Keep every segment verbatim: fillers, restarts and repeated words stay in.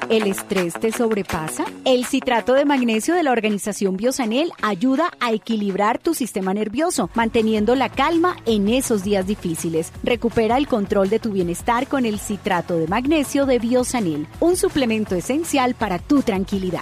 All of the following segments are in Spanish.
¿El estrés te sobrepasa? El citrato de magnesio de la organización Biosanel ayuda a equilibrar tu sistema nervioso, manteniendo la calma en esos días difíciles. Recupera el control de tu bienestar con el citrato de magnesio de Biosanel, un suplemento esencial para tu tranquilidad.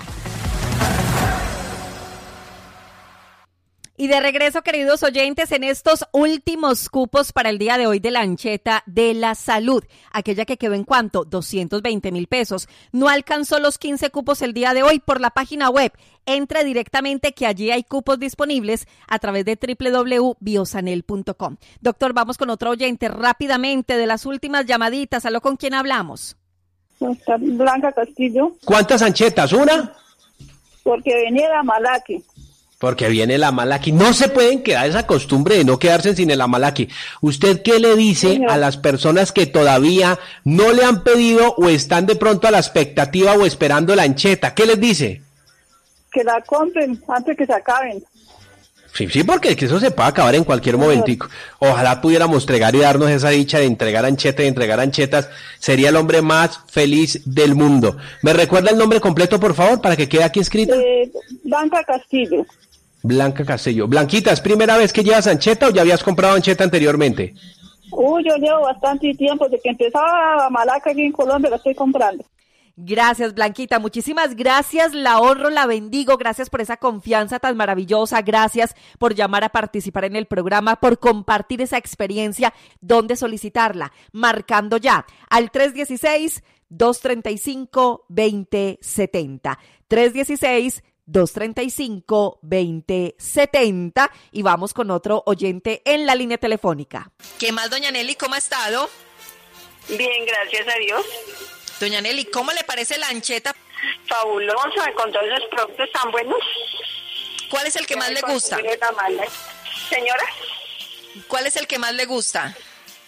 Y de regreso, queridos oyentes, en estos últimos cupos para el día de hoy de la Ancheta de la Salud, aquella que quedó en ¿cuánto? doscientos veinte mil pesos. No alcanzó los quince cupos el día de hoy por la página web. Entre directamente que allí hay cupos disponibles a través de doble u doble u doble u punto biosanel punto com. Doctor, vamos con otro oyente rápidamente de las últimas llamaditas. ¿Aló, con quién hablamos? Blanca Castillo. ¿Cuántas anchetas? ¿Una? Porque venía la Malaki. Porque viene el amalaki. No se pueden quedar esa costumbre de no quedarse sin el amalaki. ¿Usted qué le dice Señor. a las personas que todavía no le han pedido o están de pronto a la expectativa o esperando la ancheta? ¿Qué les dice? Que la compren antes que se acaben. Sí, sí, porque eso se puede acabar en cualquier momentico. Ojalá pudiéramos entregar y darnos esa dicha de entregar ancheta y entregar anchetas. Sería el hombre más feliz del mundo. ¿Me recuerda el nombre completo, por favor, para que quede aquí escrito? Eh, Blanca Castillo. Blanca Castillo. Blanquita, ¿es primera vez que llevas ancheta o ya habías comprado ancheta anteriormente? Uy, yo llevo bastante tiempo. Desde que empezaba la Malaca aquí en Colombia la estoy comprando. Gracias, Blanquita, muchísimas gracias, la honro, la bendigo, gracias por esa confianza tan maravillosa, gracias por llamar a participar en el programa, por compartir esa experiencia, dónde solicitarla, marcando ya al tres uno seis, dos tres cinco, dos cero siete cero, tres uno seis, dos tres cinco, dos cero siete cero y vamos con otro oyente en la línea telefónica. ¿Qué más, doña Nelly? ¿Cómo ha estado? Bien, gracias a Dios. Doña Nelly, ¿cómo le parece la ancheta? Fabulosa, con todos los productos tan buenos. ¿Cuál es el que más le gusta? Señora. ¿Cuál es el que más le gusta?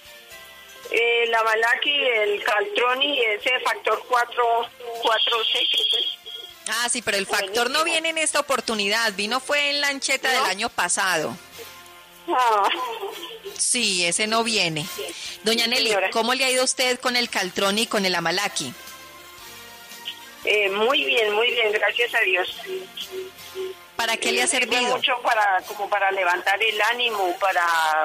Eh, la Malaki, el Caltroni y ese factor cuatro, cuatro seis. Ah, sí, pero el factor no viene en esta oportunidad, vino fue en la ancheta ¿No? del año pasado. Ah. Sí, ese no viene. Doña Nelly, Señora. ¿cómo le ha ido a usted con el Caltroni y con el Amalaki? Eh, muy bien, muy bien, gracias a Dios. ¿Para qué le ha servido? Mucho para, como para levantar el ánimo, para,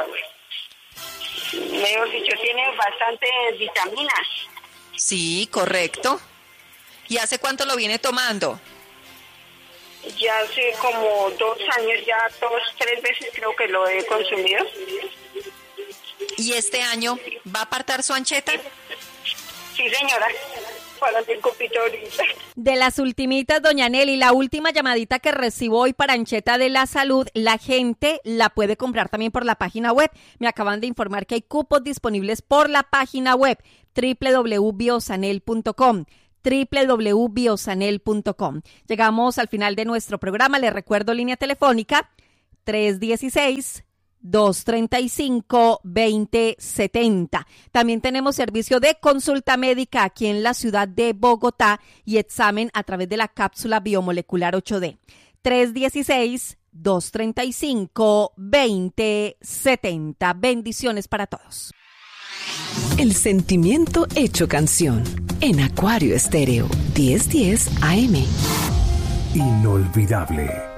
mejor dicho, tiene bastantes vitaminas. Sí, correcto. ¿Y hace cuánto lo viene tomando? Ya hace como dos años, ya dos, tres veces creo que lo he consumido. ¿Y este año va a apartar su ancheta? Sí, señora. Para el copito ahorita. De las ultimitas, doña Nelly, la última llamadita que recibo hoy para Ancheta de la Salud, la gente la puede comprar también por la página web. Me acaban de informar que hay cupos disponibles por la página web doble u doble u doble u punto biosanel punto com. doble u doble u doble u punto biosanel punto com. Llegamos al final de nuestro programa. Les recuerdo línea telefónica tres uno seis, dos tres cinco, dos cero siete cero. También tenemos servicio de consulta médica aquí en la ciudad de Bogotá y examen a través de la cápsula biomolecular ocho D. tres uno seis, dos tres cinco, dos cero siete cero. Bendiciones para todos. El sentimiento hecho canción en Acuario Estéreo diez diez A M. Inolvidable.